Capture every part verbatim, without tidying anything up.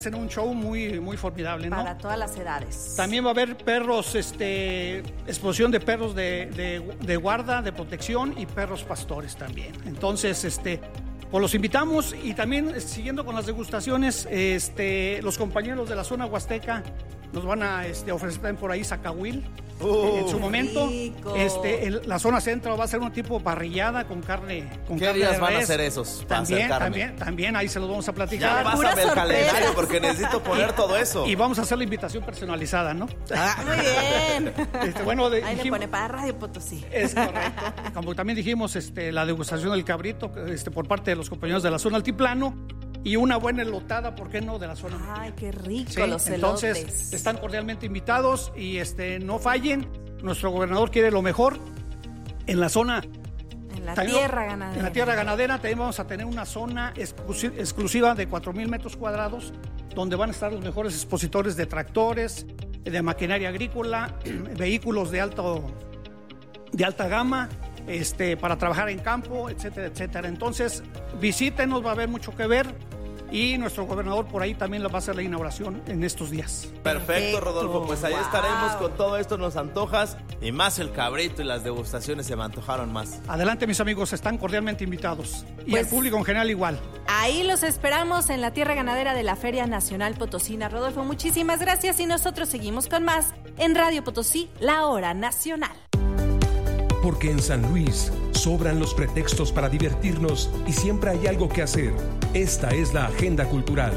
en un show muy, muy formidable, ¿no? Para todas las edades. También va a haber perros, este, exposición de perros de, de, de guarda, de protección y perros pastores también. Entonces, este, pues los invitamos y también siguiendo con las degustaciones, este, los compañeros de la zona huasteca nos van a este, ofrecer también por ahí zacahuil. Uh, en su momento, este, el, la zona centro va a ser un tipo parrillada con carne, con ¿Qué carne días de van res. a ser esos? También, también, también, ahí se los vamos a platicar. Ya pásame el calendario porque necesito poner todo eso. Y vamos a hacer la invitación personalizada, ¿no? Ah, muy bien. Este, bueno, de, ahí dijimos, le pone para Radio Potosí. Es correcto. Como también dijimos, este, la degustación del cabrito, este, por parte de los compañeros de la zona altiplano. Y una buena elotada, ¿por qué no?, de la zona. Ay, qué rico, sí, los entonces, elotes. están cordialmente invitados y este, no fallen. Nuestro gobernador quiere lo mejor en la zona. En la también, tierra ganadera. En la tierra ganadera también vamos a tener una zona exclusiva, exclusiva de cuatro mil metros cuadrados, donde van a estar los mejores expositores de tractores, de maquinaria agrícola, vehículos de alto, de alta gama, este, para trabajar en campo, etcétera, etcétera. Entonces, visítenos, va a haber mucho que ver. Y nuestro gobernador por ahí también va a hacer la inauguración en estos días. Perfecto, Rodolfo, pues ahí wow. estaremos con todo esto, nos antojas. Y más el cabrito y las degustaciones se me antojaron más. Adelante, mis amigos, están cordialmente invitados. Y pues, el público en general igual. Ahí los esperamos en la tierra ganadera de la Feria Nacional Potosina. Rodolfo, muchísimas gracias y nosotros seguimos con más en Radio Potosí, la hora nacional. Porque en San Luis sobran los pretextos para divertirnos y siempre hay algo que hacer. Esta es la agenda cultural.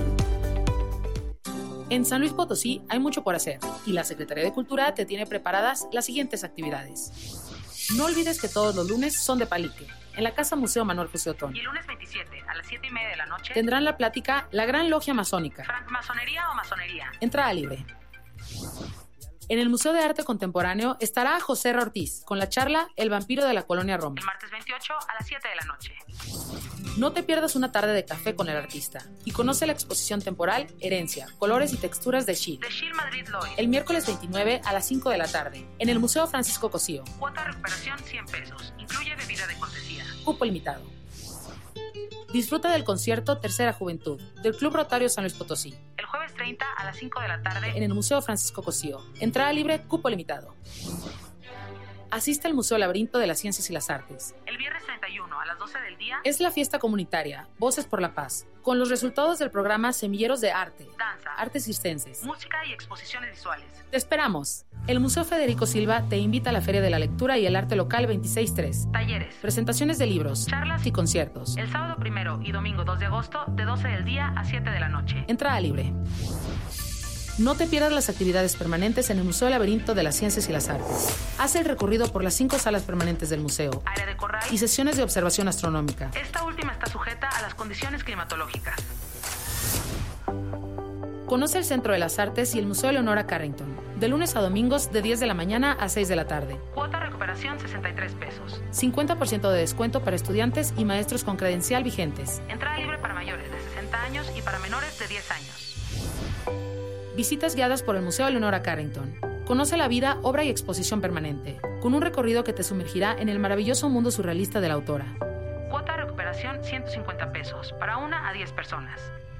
En San Luis Potosí hay mucho por hacer y la Secretaría de Cultura te tiene preparadas las siguientes actividades. No olvides que todos los lunes son de palique, en la Casa Museo Manuel José Otón. Y el lunes veintisiete a las siete y media de la noche tendrán la plática La Gran Logia Masónica. ¿Francmasonería o masonería? Entrada libre. En el Museo de Arte Contemporáneo estará José R. Ortiz con la charla El vampiro de la Colonia Roma. El martes veintiocho a las siete de la noche. No te pierdas una tarde de café con el artista y conoce la exposición temporal Herencia, colores y texturas de Schill. De Schill Madrid Loy. El miércoles veintinueve a las cinco de la tarde en el Museo Francisco Cosío. Cuota de recuperación cien pesos. Incluye bebida de cortesía. Cupo limitado. Disfruta del concierto Tercera Juventud del Club Rotario San Luis Potosí. El jueves treinta a las cinco de la tarde en el Museo Francisco Cosío. Entrada libre, cupo limitado. Asiste al Museo Laberinto de las Ciencias y las Artes. El viernes treinta y uno a las doce del día es la fiesta comunitaria Voces por la Paz, con los resultados del programa Semilleros de Arte, danza, artes circenses, música y exposiciones visuales. Te esperamos. El Museo Federico Silva te invita a la Feria de la Lectura y el Arte Local veintiséis tres. Talleres, presentaciones de libros, charlas y conciertos. El sábado primero y domingo dos de agosto de doce del día a siete de la noche. Entrada libre. No te pierdas las actividades permanentes en el Museo Laberinto de las Ciencias y las Artes. Haz el recorrido por las cinco salas permanentes del museo. Área de corral y sesiones de observación astronómica. Esta última está sujeta a las condiciones climatológicas. Conoce el Centro de las Artes y el Museo Leonora Carrington. De lunes a domingos de diez de la mañana a seis de la tarde. Cuota recuperación sesenta y tres pesos. cincuenta por ciento de descuento para estudiantes y maestros con credencial vigentes. Entrada libre para mayores de sesenta años y para menores de diez años. Visitas guiadas por el Museo Leonora Carrington. Conoce la vida, obra y exposición permanente, con un recorrido que te sumergirá en el maravilloso mundo surrealista de la autora. Cuota de recuperación ciento cincuenta pesos, para una a diez personas.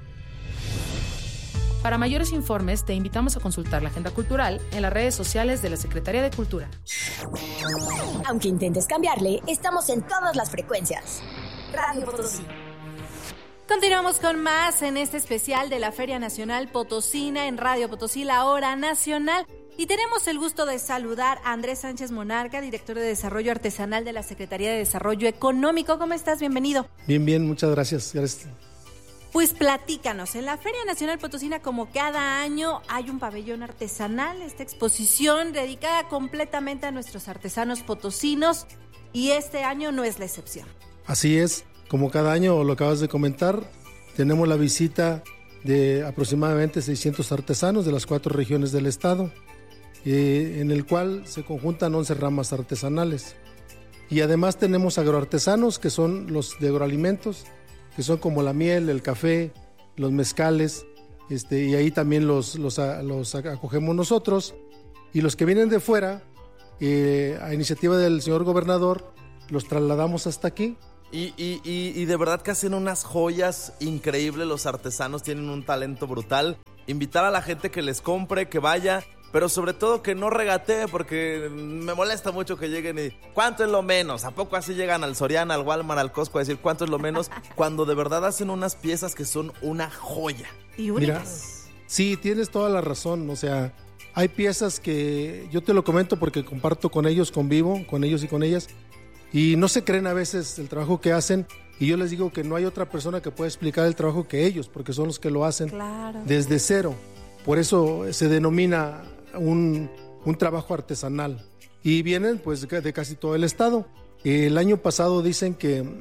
Para mayores informes, te invitamos a consultar la agenda cultural en las redes sociales de la Secretaría de Cultura. Aunque intentes cambiarle, estamos en todas las frecuencias. Radio Potosí. Continuamos con más en este especial de la Feria Nacional Potosina en Radio Potosí, la hora nacional. Y tenemos el gusto de saludar a Andrés Sánchez Monarca, director de Desarrollo Artesanal de la Secretaría de Desarrollo Económico. ¿Cómo estás? Bienvenido. Bien, bien, muchas gracias. gracias. Pues platícanos, en la Feria Nacional Potosina, como cada año, hay un pabellón artesanal, esta exposición dedicada completamente a nuestros artesanos potosinos, y este año no es la excepción. Así es. Como cada año, lo acabas de comentar, tenemos la visita de aproximadamente seiscientos artesanos de las cuatro regiones del estado, eh, en el cual se conjuntan once ramas artesanales. Y además tenemos agroartesanos, que son los de agroalimentos, que son como la miel, el café, los mezcales, este, y ahí también los, los, los acogemos nosotros. Y los que vienen de fuera, eh, a iniciativa del señor gobernador, los trasladamos hasta aquí, Y, y, y, y de verdad que hacen unas joyas increíbles. Los artesanos tienen un talento brutal. Invitar a la gente que les compre, que vaya, pero sobre todo que no regatee, porque me molesta mucho que lleguen y ¿cuánto es lo menos? ¿A poco así llegan al Soriana, al Walmart, al Costco a decir cuánto es lo menos? Cuando de verdad hacen unas piezas que son una joya. Y únicas. Mira, sí, tienes toda la razón. O sea, hay piezas que yo te lo comento porque comparto con ellos, convivo con ellos y con ellas, y no se creen a veces el trabajo que hacen. Y yo les digo que no hay otra persona que pueda explicar el trabajo que ellos, porque son los que lo hacen claro. desde cero. Por eso se denomina un, un trabajo artesanal. Y vienen pues de casi todo el estado. El año pasado dicen que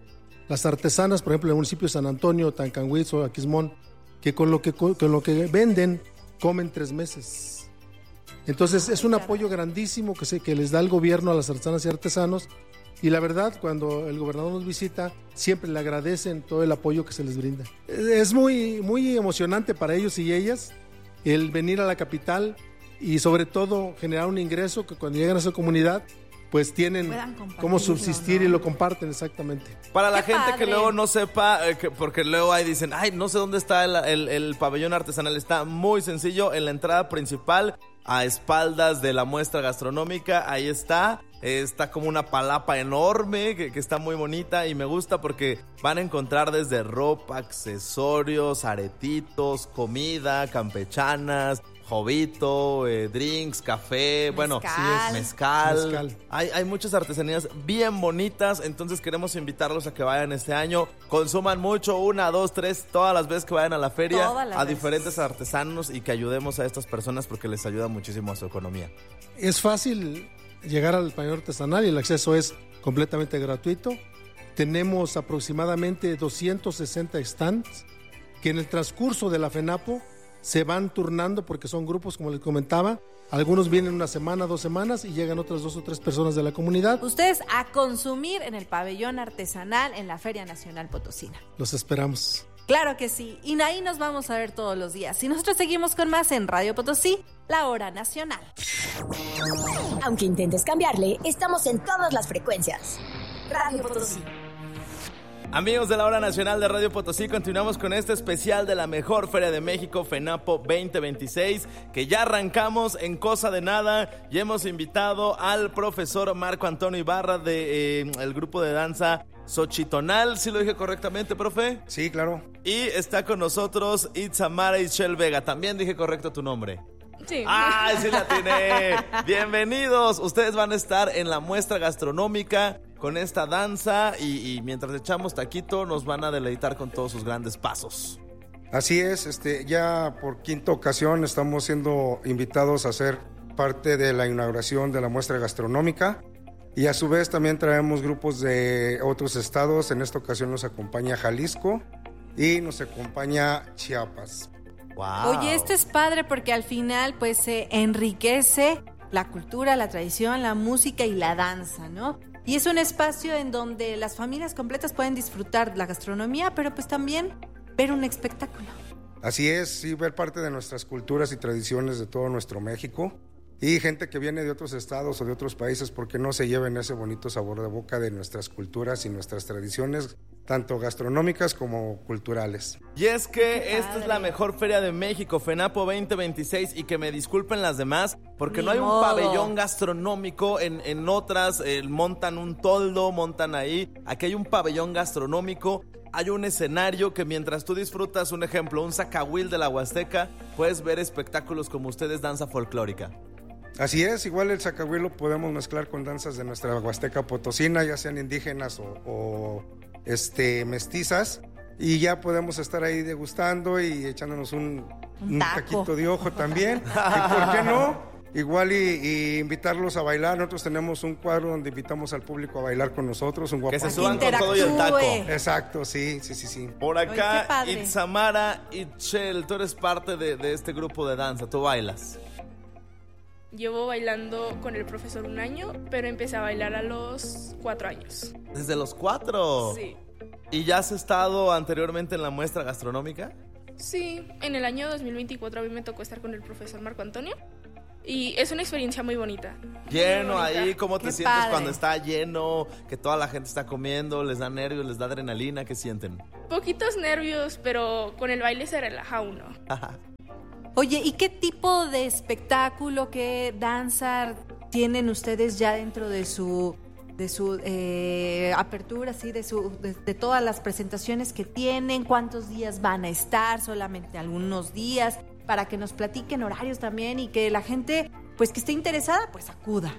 las artesanas, por ejemplo, en el municipio de San Antonio, Tancanwitz o Aquismón, que con lo que, con lo que venden, comen tres meses. Entonces es un apoyo grandísimo que, se, que les da el gobierno a las artesanas y artesanos. Y la verdad, cuando el gobernador nos visita, siempre le agradecen todo el apoyo que se les brinda. Es muy, muy emocionante para ellos y ellas el venir a la capital y sobre todo generar un ingreso que cuando llegan a su comunidad, pues tienen cómo subsistir, ¿no? Y lo comparten exactamente. Para la ¡Qué gente padre! Que luego no sepa, eh, que, porque luego ahí dicen, ay, no sé dónde está el, el, el pabellón artesanal. Está muy sencillo, en la entrada principal, a espaldas de la muestra gastronómica, ahí está. Está como una palapa enorme que, que está muy bonita y me gusta porque van a encontrar desde ropa, accesorios, aretitos, comida, campechanas, jovito, eh, drinks, café, mezcal. Bueno, sí es mezcal. mezcal. Hay, hay muchas artesanías bien bonitas, entonces queremos invitarlos a que vayan este año. Consuman mucho, una, dos, tres, todas las veces que vayan a la feria, a veces. Diferentes artesanos y que ayudemos a estas personas porque les ayuda muchísimo a su economía. Es fácil llegar al pabellón artesanal y el acceso es completamente gratuito. Tenemos aproximadamente doscientos sesenta stands que en el transcurso de la FENAPO se van turnando porque son grupos, como les comentaba. Algunos vienen una semana, dos semanas y llegan otras dos o tres personas de la comunidad. Ustedes a consumir en el pabellón artesanal en la Feria Nacional Potosina. Los esperamos. Claro que sí, y ahí nos vamos a ver todos los días. Y nosotros seguimos con más en Radio Potosí, la hora nacional. Aunque intentes cambiarle, estamos en todas las frecuencias. Radio Potosí. Amigos de la Hora Nacional de Radio Potosí, continuamos con este especial de la mejor Feria de México, FENAPO veinte veintiséis, que ya arrancamos en cosa de nada y hemos invitado al profesor Marco Antonio Ibarra de eh, el grupo de danza Xochitonal, ¿sí lo dije correctamente, profe? Sí, claro. Y está con nosotros Itzamara Ischel Vega, ¿también dije correcto tu nombre? Sí. ¡Ay, sí la atiné! Bienvenidos, ustedes van a estar en la muestra gastronómica con esta danza y, y mientras echamos taquito nos van a deleitar con todos sus grandes pasos. Así es, este, ya por quinta ocasión estamos siendo invitados a ser parte de la inauguración de la muestra gastronómica y a su vez también traemos grupos de otros estados. En esta ocasión nos acompaña Jalisco y nos acompaña Chiapas. Wow. Oye, esto es padre porque al final pues se enriquece la cultura, la tradición, la música y la danza, ¿no? Y es un espacio en donde las familias completas pueden disfrutar la gastronomía, pero pues también ver un espectáculo. Así es, sí, ver parte de nuestras culturas y tradiciones de todo nuestro México. Y gente que viene de otros estados o de otros países, porque no se lleven ese bonito sabor de boca de nuestras culturas y nuestras tradiciones, tanto gastronómicas como culturales. Y es que esta es la mejor feria de México, FENAPO veinte veintiséis, y que me disculpen las demás, porque Ni no hay modo. un pabellón gastronómico en, en otras, eh, montan un toldo, montan ahí, aquí hay un pabellón gastronómico. Hay un escenario que mientras tú disfrutas, un ejemplo, un zacahuil de la Huasteca, puedes ver espectáculos como ustedes, danza folclórica. Así es, igual el zacahuil lo podemos mezclar con danzas de nuestra Huasteca Potosina, ya sean indígenas o, o este, mestizas, y ya podemos estar ahí degustando y echándonos un, Un un taco. taquito de ojo también. ¿Y por qué no? Igual y, y invitarlos a bailar. Nosotros tenemos un cuadro donde invitamos al público a bailar con nosotros, un Que se guapango. suban con todo y el taco. Interactúe. Exacto, sí, sí, sí, sí. Por Oye, qué acá, padre. Itzamara Itchel, tú eres parte de, de este grupo de danza, tú bailas. Llevo bailando con el profesor un año, pero empecé a bailar a los cuatro años. Desde los cuatro. Sí. ¿Y ya has estado anteriormente en la muestra gastronómica? Sí, en el año dos mil veinticuatro a mí me tocó estar con el profesor Marco Antonio y es una experiencia muy bonita. Lleno muy ahí, ¿cómo te Qué sientes padre. cuando está lleno? Que toda la gente está comiendo, les da nervios, les da adrenalina, ¿qué sienten? Poquitos nervios, pero con el baile se relaja uno. Oye, ¿y qué tipo de espectáculo, qué danza tienen ustedes ya dentro de su de su eh, apertura, sí, de su de, de todas las presentaciones que tienen? ¿Cuántos días van a estar? Solamente algunos días, para que nos platiquen horarios también y que la gente, pues que esté interesada, pues acuda.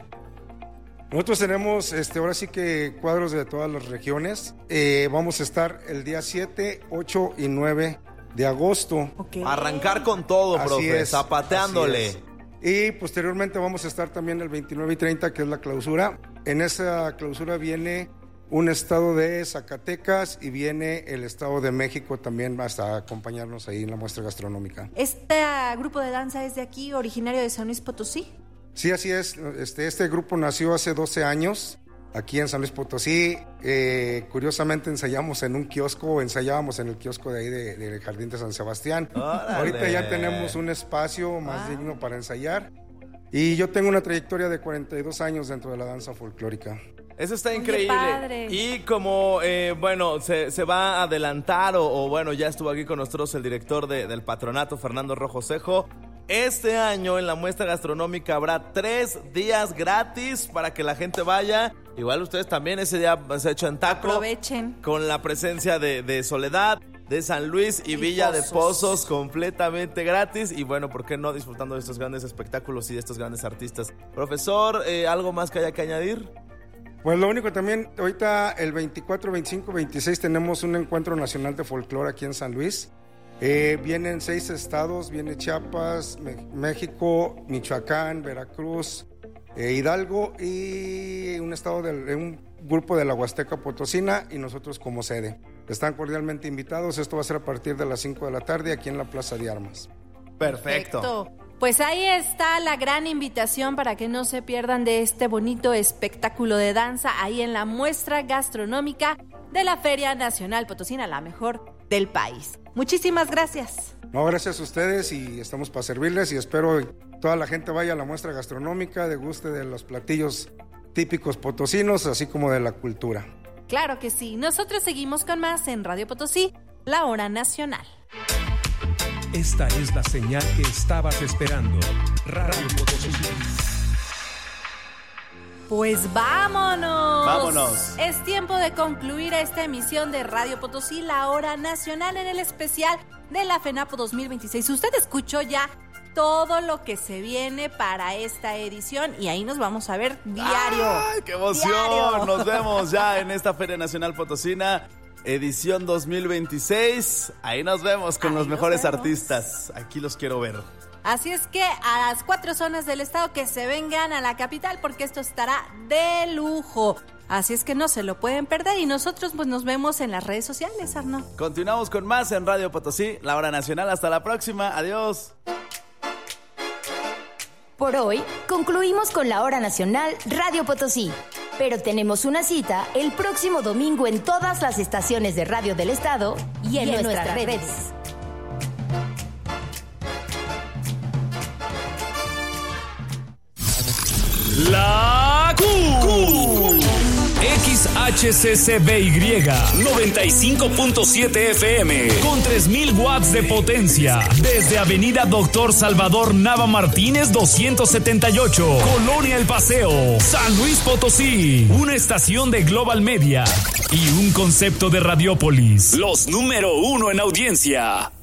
Nosotros tenemos, este, ahora sí que cuadros de todas las regiones. Eh, vamos a estar el día siete, ocho y nueve de agosto. Okay. Arrancar con todo, Así profe, es, zapateándole. así es. Y posteriormente vamos a estar también el veintinueve y treinta, que es la clausura. En esa clausura viene un estado de Zacatecas y viene el estado de México también hasta acompañarnos ahí en la muestra gastronómica. ¿Este grupo de danza es de aquí, originario de San Luis Potosí? Sí, así es. Este, este grupo nació hace doce años aquí en San Luis Potosí. Eh, curiosamente ensayamos en un kiosco, ensayábamos en el kiosco de ahí de, de Jardín de San Sebastián. ¡Órale! Ahorita ya tenemos un espacio más wow. digno para ensayar. Y yo tengo una trayectoria de cuarenta y dos años dentro de la danza folclórica. Eso está Oye, increíble. padre. Y como, eh, bueno, se, se va a adelantar o, o, bueno, ya estuvo aquí con nosotros el director de, del patronato, Fernando Rojo Cejo. Este año en la muestra gastronómica habrá tres días gratis para que la gente vaya. Igual ustedes también ese día se ha hecho en taco. Aprovechen. Con la presencia de, de Soledad, de San Luis y, y Villa Pozos. de Pozos, completamente gratis. Y bueno, ¿por qué no disfrutando de estos grandes espectáculos y de estos grandes artistas? Profesor, eh, ¿algo más que haya que añadir? Pues lo único también, ahorita el veinticuatro, veinticinco, veintiséis tenemos un encuentro nacional de folclore aquí en San Luis. Eh, vienen seis estados, viene Chiapas, Me- México, Michoacán, Veracruz, eh, Hidalgo y un estado de un grupo de la Huasteca Potosina y nosotros como sede. Están cordialmente invitados. Esto va a ser a partir de las cinco de la tarde aquí en la Plaza de Armas. Perfecto. Perfecto. Pues ahí está la gran invitación para que no se pierdan de este bonito espectáculo de danza ahí en la muestra gastronómica de la Feria Nacional Potosina, la mejor del país. Muchísimas gracias. No, gracias a ustedes y estamos para servirles y espero toda la gente vaya a la muestra gastronómica, deguste de los platillos típicos potosinos, así como de la cultura. Claro que sí. Nosotros seguimos con más en Radio Potosí, la hora nacional. Esta es la señal que estabas esperando. Radio Potosí. Pues vámonos. Vámonos. Es tiempo de concluir esta emisión de Radio Potosí, la hora nacional, en el especial de la FENAPO dos mil veintiséis. Usted escuchó ya todo lo que se viene para esta edición y ahí nos vamos a ver diario. ¡Ay, qué emoción! Diario. Nos vemos ya en esta Feria Nacional Potosina, edición dos mil veintiséis. Ahí nos vemos con Ahí los nos mejores vemos. artistas. Aquí los quiero ver. Así es que a las cuatro zonas del estado que se vengan a la capital porque esto estará de lujo. Así es que no se lo pueden perder y nosotros pues nos vemos en las redes sociales, Arno. Continuamos con más en Radio Potosí, la hora nacional. Hasta la próxima. Adiós. Por hoy, concluimos con la hora nacional Radio Potosí. Pero tenemos una cita el próximo domingo en todas las estaciones de radio del estado y en, y en nuestras, nuestras redes. redes. La Q. X H C C B Y noventa y cinco punto siete F M con tres mil watts de potencia desde Avenida Doctor Salvador Nava Martínez doscientos setenta y ocho, Colonia El Paseo, San Luis Potosí. Una estación de Global Media y un concepto de Radiópolis, los número uno en audiencia.